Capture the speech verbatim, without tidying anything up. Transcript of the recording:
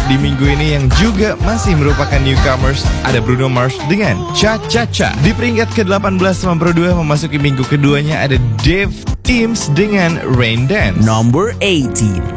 di minggu ini yang juga masih merupakan newcomers, ada Bruno Mars dengan Cha Cha Cha. Di peringkat ke delapan belas sembilan puluh dua memasuki minggu keduanya ada Dave Teams dengan Rain Dance. Number eighteen.